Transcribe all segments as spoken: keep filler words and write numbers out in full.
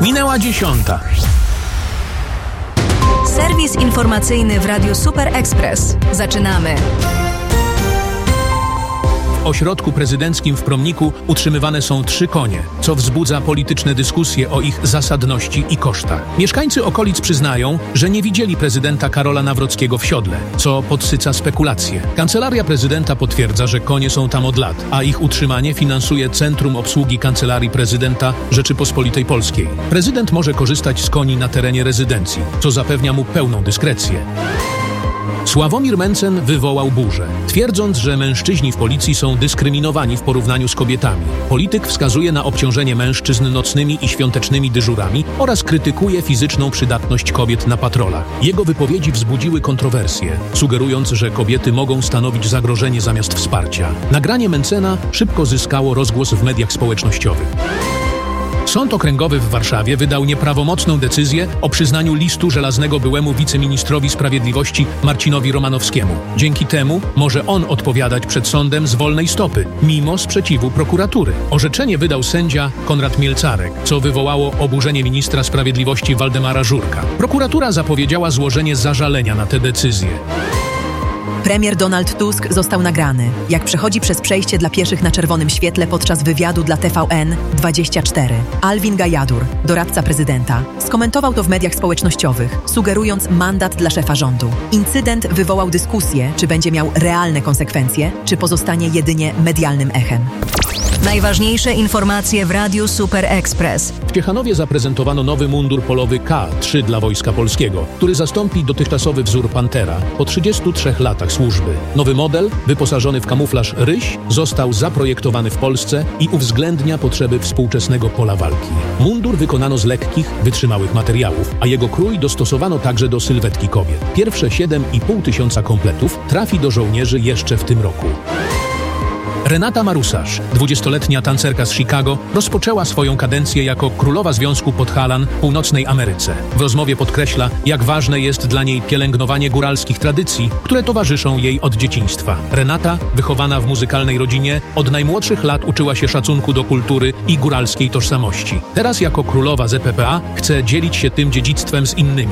Minęła dziesiąta. Serwis informacyjny w Radiu Super Express. Zaczynamy. W ośrodku prezydenckim w Promniku utrzymywane są trzy konie, co wzbudza polityczne dyskusje o ich zasadności i kosztach. Mieszkańcy okolic przyznają, że nie widzieli prezydenta Karola Nawrockiego w siodle, co podsyca spekulacje. Kancelaria prezydenta potwierdza, że konie są tam od lat, a ich utrzymanie finansuje Centrum Obsługi Kancelarii Prezydenta Rzeczypospolitej Polskiej. Prezydent może korzystać z koni na terenie rezydencji, co zapewnia mu pełną dyskrecję. Sławomir Mencen wywołał burzę, twierdząc, że mężczyźni w policji są dyskryminowani w porównaniu z kobietami. Polityk wskazuje na obciążenie mężczyzn nocnymi i świątecznymi dyżurami oraz krytykuje fizyczną przydatność kobiet na patrolach. Jego wypowiedzi wzbudziły kontrowersje, sugerując, że kobiety mogą stanowić zagrożenie zamiast wsparcia. Nagranie Mencena szybko zyskało rozgłos w mediach społecznościowych. Sąd Okręgowy w Warszawie wydał nieprawomocną decyzję o przyznaniu listu żelaznego byłemu wiceministrowi sprawiedliwości Marcinowi Romanowskiemu. Dzięki temu może on odpowiadać przed sądem z wolnej stopy, mimo sprzeciwu prokuratury. Orzeczenie wydał sędzia Konrad Mielcarek, co wywołało oburzenie ministra sprawiedliwości Waldemara Żurka. Prokuratura zapowiedziała złożenie zażalenia na tę decyzję. Premier Donald Tusk został nagrany, jak przechodzi przez przejście dla pieszych na czerwonym świetle podczas wywiadu dla T V N dwadzieścia cztery. Alvin Gajadur, doradca prezydenta, skomentował to w mediach społecznościowych, sugerując mandat dla szefa rządu. Incydent wywołał dyskusję, czy będzie miał realne konsekwencje, czy pozostanie jedynie medialnym echem. Najważniejsze informacje w Radiu Super Express. W Ciechanowie zaprezentowano nowy mundur polowy K trzy dla Wojska Polskiego, który zastąpi dotychczasowy wzór Pantera po trzydziestu trzech latach służby. Nowy model, wyposażony w kamuflaż ryś, został zaprojektowany w Polsce i uwzględnia potrzeby współczesnego pola walki. Mundur wykonano z lekkich, wytrzymałych materiałów, a jego krój dostosowano także do sylwetki kobiet. Pierwsze siedem i pół tysiąca kompletów trafi do żołnierzy jeszcze w tym roku. Renata Marusasz, dwudziestoletnia tancerka z Chicago, rozpoczęła swoją kadencję jako królowa Związku Podhalan w Północnej Ameryce. W rozmowie podkreśla, jak ważne jest dla niej pielęgnowanie góralskich tradycji, które towarzyszą jej od dzieciństwa. Renata, wychowana w muzykalnej rodzinie, od najmłodszych lat uczyła się szacunku do kultury i góralskiej tożsamości. Teraz jako królowa Z P P A chce dzielić się tym dziedzictwem z innymi.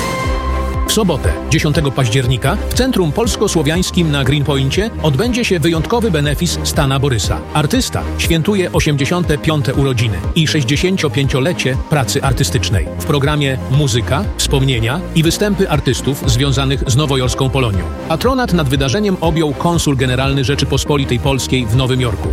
W sobotę, dziesiątego października, w Centrum Polsko-Słowiańskim na Greenpoincie odbędzie się wyjątkowy benefis Stana Borysa. Artysta świętuje osiemdziesiąte piąte urodziny i sześćdziesięciopięciolecie pracy artystycznej. W programie muzyka, wspomnienia i występy artystów związanych z nowojorską Polonią. Patronat nad wydarzeniem objął konsul generalny Rzeczypospolitej Polskiej w Nowym Jorku.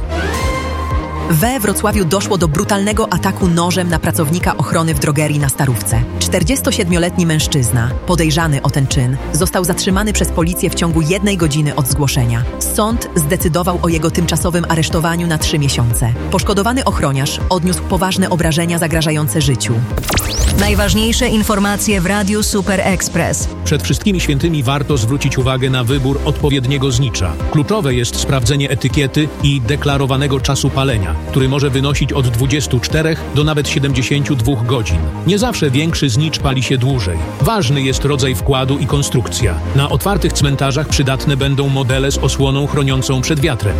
We Wrocławiu doszło do brutalnego ataku nożem na pracownika ochrony w drogerii na Starówce. czterdziestosiedmioletni mężczyzna, podejrzany o ten czyn, został zatrzymany przez policję w ciągu jednej godziny od zgłoszenia. Sąd zdecydował o jego tymczasowym aresztowaniu na trzy miesiące. Poszkodowany ochroniarz odniósł poważne obrażenia zagrażające życiu. Najważniejsze informacje w Radiu Super Express. Przed wszystkimi świętymi warto zwrócić uwagę na wybór odpowiedniego znicza. Kluczowe jest sprawdzenie etykiety i deklarowanego czasu palenia, który może wynosić od dwudziestu czterech do nawet siedemdziesięciu dwóch godzin. Nie zawsze większy znicz pali się dłużej. Ważny jest rodzaj wkładu i konstrukcja. Na otwartych cmentarzach przydatne będą modele z osłoną chroniącą przed wiatrem.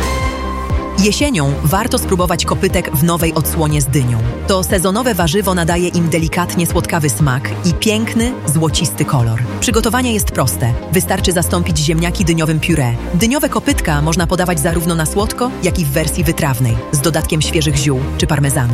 Jesienią warto spróbować kopytek w nowej odsłonie z dynią. To sezonowe warzywo nadaje im delikatnie słodkawy smak i piękny, złocisty kolor. Przygotowanie jest proste. Wystarczy zastąpić ziemniaki dyniowym puree. Dyniowe kopytka można podawać zarówno na słodko, jak i w wersji wytrawnej, z dodatkiem świeżych ziół czy parmezanu.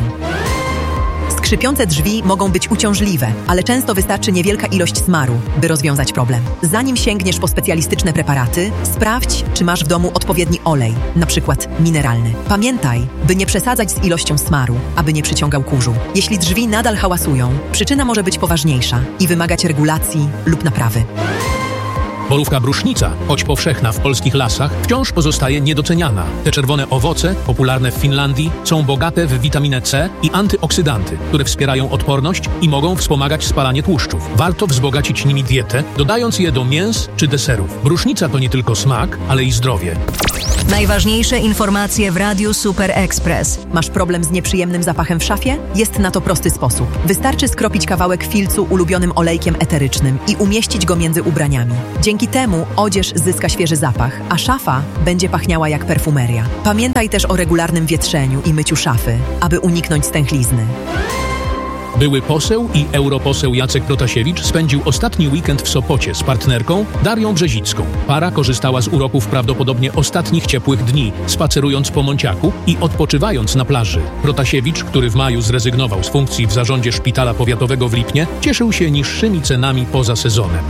Skrzypiące drzwi mogą być uciążliwe, ale często wystarczy niewielka ilość smaru, by rozwiązać problem. Zanim sięgniesz po specjalistyczne preparaty, sprawdź, czy masz w domu odpowiedni olej, na przykład mineralny. Pamiętaj, by nie przesadzać z ilością smaru, aby nie przyciągał kurzu. Jeśli drzwi nadal hałasują, przyczyna może być poważniejsza i wymagać regulacji lub naprawy. Borówka brusznica, choć powszechna w polskich lasach, wciąż pozostaje niedoceniana. Te czerwone owoce, popularne w Finlandii, są bogate w witaminę C i antyoksydanty, które wspierają odporność i mogą wspomagać spalanie tłuszczów. Warto wzbogacić nimi dietę, dodając je do mięs czy deserów. Brusznica to nie tylko smak, ale i zdrowie. Najważniejsze informacje w Radiu Super Express. Masz problem z nieprzyjemnym zapachem w szafie? Jest na to prosty sposób. Wystarczy skropić kawałek filcu ulubionym olejkiem eterycznym i umieścić go między ubraniami. Dzięki temu odzież zyska świeży zapach, a szafa będzie pachniała jak perfumeria. Pamiętaj też o regularnym wietrzeniu i myciu szafy, aby uniknąć stęchlizny. Były poseł i europoseł Jacek Protasiewicz spędził ostatni weekend w Sopocie z partnerką Darią Brzezicką. Para korzystała z uroków prawdopodobnie ostatnich ciepłych dni, spacerując po Monciaku i odpoczywając na plaży. Protasiewicz, który w maju zrezygnował z funkcji w zarządzie szpitala powiatowego w Lipnie, cieszył się niższymi cenami poza sezonem.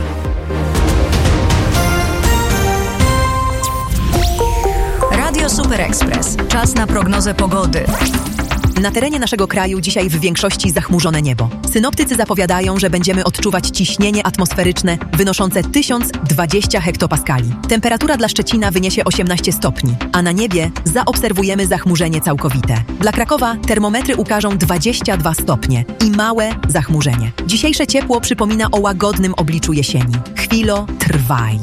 Radio Super Express. Czas na prognozę pogody. Na terenie naszego kraju dzisiaj w większości zachmurzone niebo. Synoptycy zapowiadają, że będziemy odczuwać ciśnienie atmosferyczne wynoszące tysiąc dwadzieścia hektopaskali. Temperatura dla Szczecina wyniesie osiemnaście stopni, a na niebie zaobserwujemy zachmurzenie całkowite. Dla Krakowa termometry ukażą dwadzieścia dwa stopnie i małe zachmurzenie. Dzisiejsze ciepło przypomina o łagodnym obliczu jesieni. Chwilo, trwaj.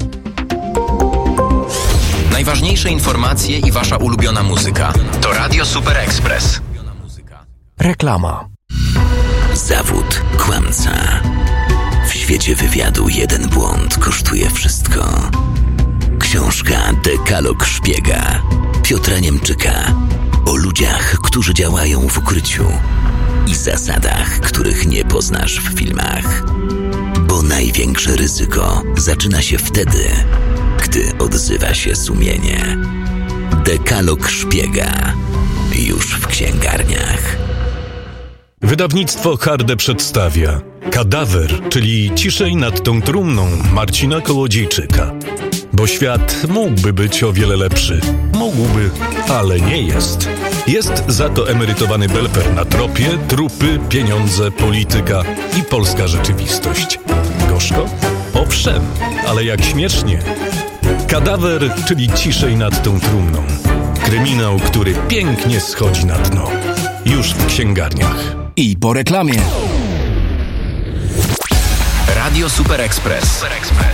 Najważniejsze informacje i wasza ulubiona muzyka to Radio Super Express. Reklama. Zawód kłamca. W świecie wywiadu jeden błąd kosztuje wszystko. Książka Dekalog szpiega Piotra Niemczyka o ludziach, którzy działają w ukryciu i zasadach, których nie poznasz w filmach. Bo największe ryzyko zaczyna się wtedy, gdy odzywa się sumienie. Dekalog szpiega już w księgarniach. Wydawnictwo Harde przedstawia Kadawer, czyli Ciszej nad tą trumną Marcina Kołodziejczyka. Bo świat mógłby być o wiele lepszy. Mógłby, ale nie jest. Jest za to emerytowany belper na tropie, trupy, pieniądze, polityka i polska rzeczywistość. Gorzko? Owszem, ale jak śmiesznie. Kadawer, czyli Ciszej nad tą trumną. Kryminał, który pięknie schodzi na dno. Już w księgarniach. I po reklamie. Radio Super Express.